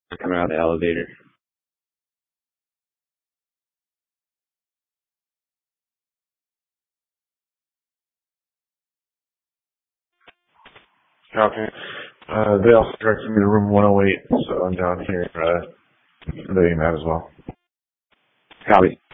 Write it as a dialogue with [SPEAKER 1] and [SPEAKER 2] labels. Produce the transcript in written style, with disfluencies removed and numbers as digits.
[SPEAKER 1] coming out of the elevator.
[SPEAKER 2] Copy. They also directed me to room 108, so I'm down here, doing that as well.
[SPEAKER 1] Copy.